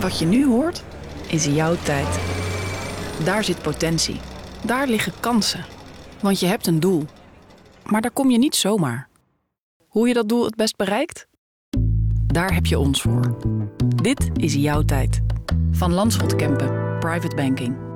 Wat je nu hoort, is jouw tijd. Daar zit potentie. Daar liggen kansen. Want je hebt een doel. Maar daar kom je niet zomaar. Hoe je dat doel het best bereikt? Daar heb je ons voor. Dit is jouw tijd. Van Lanschot Kempen, Private Banking.